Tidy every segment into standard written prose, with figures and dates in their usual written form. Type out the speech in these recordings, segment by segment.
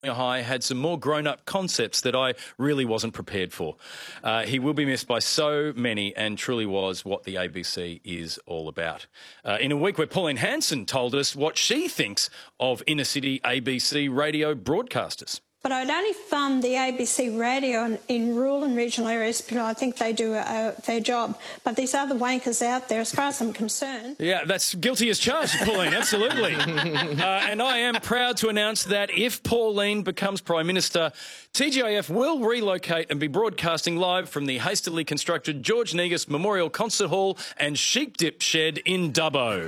High had some more grown-up concepts that I really wasn't prepared for. He will be missed by so many and truly was what the ABC is all about. In a week where Pauline Hanson told us what she thinks of inner-city ABC radio broadcasters. But I'd only fund the ABC radio in rural and regional areas because I think they do their job. But these other wankers out there, as far as I'm concerned... Yeah, that's guilty as charged, Pauline, absolutely. And I am proud to announce that if Pauline becomes Prime Minister, TGIF will relocate and be broadcasting live from the hastily constructed George Negus Memorial Concert Hall and Sheep Dip Shed in Dubbo.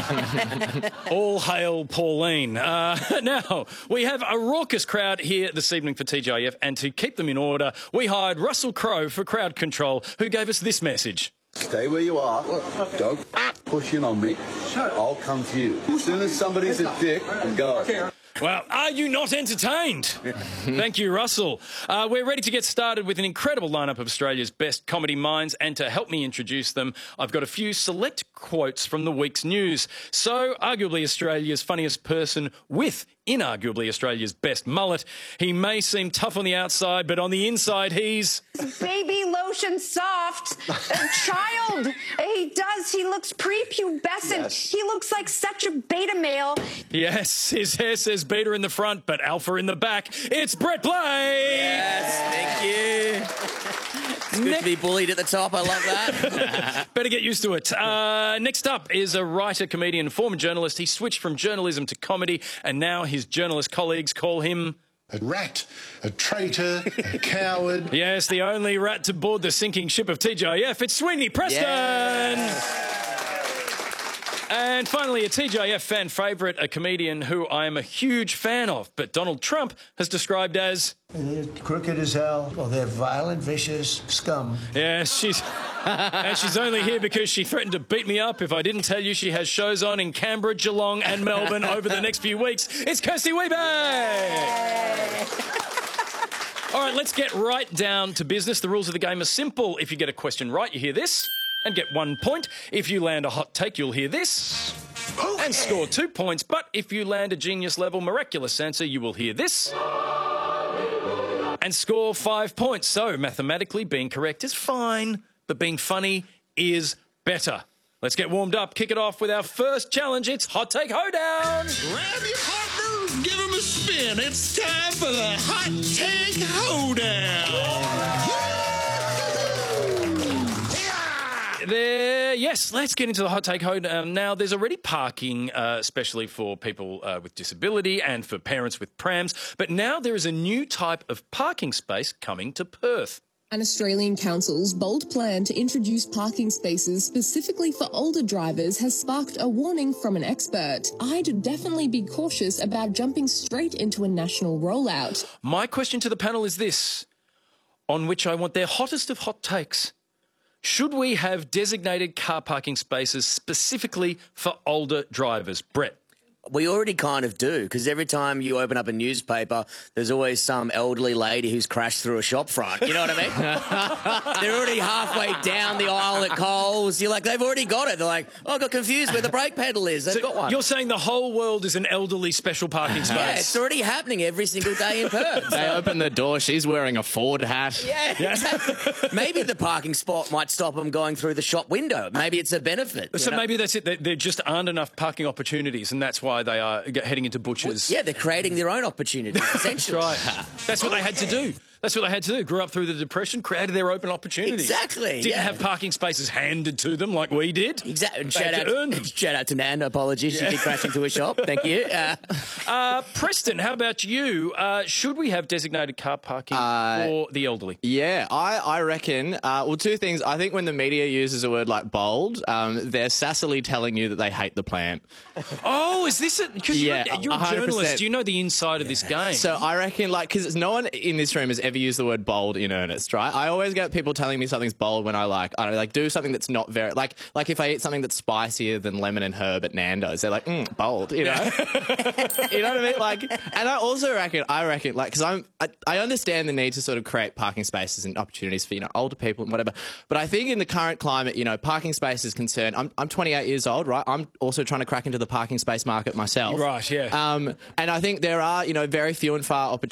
All hail Pauline. Now, we have a raucous crowd here this evening for TGIF, and to keep them in order, we hired Russell Crowe for crowd control, who gave us this message. Stay where you are. Don't push in on me. I'll come to you. As soon as somebody's a dick, go. Well, are you not entertained? Thank you, Russell. We're ready to get started with an incredible lineup of Australia's best comedy minds, and to help me introduce them, I've got a few select quotes from the week's news. So, arguably Australia's funniest person with inarguably Australia's best mullet. He may seem tough on the outside, but on the inside he's... Baby lotion soft. Child. He looks prepubescent. Yes. He looks like such a beta male. Yes, his hair says beta in the front, but alpha in the back. It's Brett Blake! Yes, thank you. It's good to be bullied at the top. I love that. Better get used to it. Next up is a writer, comedian, former journalist. He switched from journalism to comedy, and now his journalist colleagues call him... a rat, a traitor, a coward. Yes, the only rat to board the sinking ship of TGIF. It's Sweeney Preston! Yes. And finally, a TGIF fan favourite, a comedian who I am a huge fan of, but Donald Trump has described as... they're crooked as hell. Well, they're violent, vicious scum. Yes, and she's only here because she threatened to beat me up if I didn't tell you she has shows on in Canberra, Geelong and Melbourne over the next few weeks. It's Kirsty Weber! All right, let's get right down to business. The rules of the game are simple. If you get a question right, you hear this and get 1 point. If you land a hot take, you'll hear this and score 2 points. But if you land a genius-level miraculous answer, you will hear this and score 5 points. So, mathematically, being correct is fine, but being funny is better. Let's get warmed up, kick it off with our first challenge. It's Hot Take Hoedown. Grab your partner, give him a spin. It's time for the Hot Take Hoedown. Yes, let's get into the Hot Take Hoedown. Now, there's already parking, especially for people with disability and for parents with prams, but now there is a new type of parking space coming to Perth. An Australian council's bold plan to introduce parking spaces specifically for older drivers has sparked a warning from an expert. I'd definitely be cautious about jumping straight into a national rollout. My question to the panel is this, on which I want their hottest of hot takes. Should we have designated car parking spaces specifically for older drivers? Brett. We already kind of do, because every time you open up a newspaper, there's always some elderly lady who's crashed through a shop front. You know what I mean? They're already halfway down the aisle at Coles. You're like, they've already got it. They're like, oh, I got confused where the brake pedal is. They've got one. You're saying the whole world is an elderly special parking space? Yeah, it's already happening every single day in Perth. They open the door, she's wearing a Ford hat. Yeah, exactly. Maybe the parking spot might stop them going through the shop window. Maybe it's a benefit. So maybe that's it. There just aren't enough parking opportunities, and that's why they are heading into butchers. Well, yeah, they're creating their own opportunities, essentially. That's right. That's what they had to do. That's what they had to do. Grew up through the Depression, created their open opportunities. Exactly. Didn't have parking spaces handed to them like we did. Exactly. And shout out to Nan. Apologies. She did crash into a shop. Thank you. Preston, how about you? Should we have designated car parking for the elderly? Yeah, I reckon. Well, two things. I think when the media uses a word like bold, they're sassily telling you that they hate the plant. Oh, is this it? Because you're a 100%. journalist. You know the inside of this game. So I reckon, because no one in this room has ever use the word bold in earnest, right? I always get people telling me something's bold when I don't know, do something that's not very like if I eat something that's spicier than lemon and herb at Nando's, they're like, bold, you know? You know what I mean? Like, and I reckon, like, because I understand the need to sort of create parking spaces and opportunities for, older people and whatever. But I think in the current climate, parking space is concerned. I'm 28 years old, right? I'm also trying to crack into the parking space market myself. Right, yeah. And I think there are, very few and far